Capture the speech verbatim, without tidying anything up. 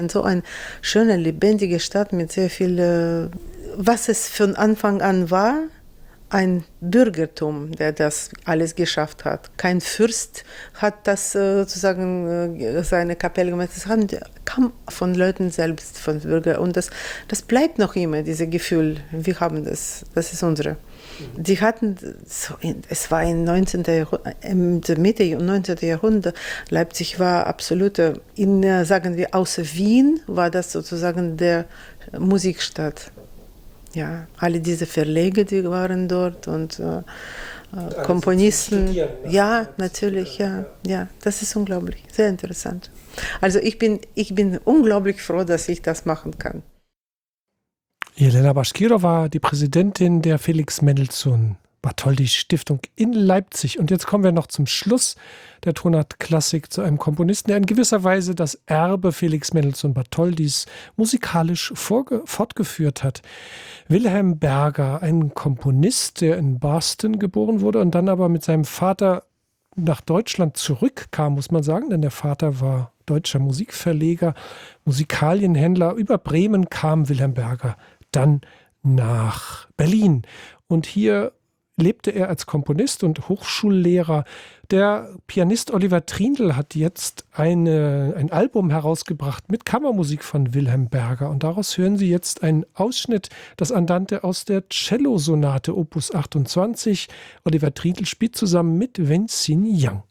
So eine schöne, lebendige Stadt mit sehr viel, äh, was es von Anfang an war, ein Bürgertum, der das alles geschafft hat. Kein Fürst hat das äh, sozusagen äh, seine Kapelle gemacht. Das haben, kam von Leuten selbst, von Bürgern. Und das, das bleibt noch immer, dieses Gefühl, wir haben das, das ist unsere. Die hatten, so in, es war im neunzehnten. Jahrhundert, in der Mitte des neunzehnten. Jahrhunderts, Leipzig war absolute, in, sagen wir, außer Wien war das sozusagen der Musikstadt. Ja, alle diese Verleger, die waren dort und äh, Komponisten. Ja, natürlich, ja, ja, das ist unglaublich, sehr interessant. Also ich bin, ich bin unglaublich froh, dass ich das machen kann. Jelena Baschkirova, die Präsidentin der Felix Mendelssohn Bartholdy Stiftung in Leipzig. Und jetzt kommen wir noch zum Schluss der Tonart Klassik zu einem Komponisten, der in gewisser Weise das Erbe Felix Mendelssohn Bartholdys musikalisch fortgeführt hat. Wilhelm Berger, ein Komponist, der in Boston geboren wurde und dann aber mit seinem Vater nach Deutschland zurückkam, muss man sagen, denn der Vater war deutscher Musikverleger, Musikalienhändler. Über Bremen kam Wilhelm Berger dann nach Berlin. Und hier lebte er als Komponist und Hochschullehrer. Der Pianist Oliver Trindl hat jetzt eine, ein Album herausgebracht mit Kammermusik von Wilhelm Berger. Und daraus hören Sie jetzt einen Ausschnitt, das Andante aus der Cellosonate Opus achtundzwanzig. Oliver Trindl spielt zusammen mit Wen Xin Yang.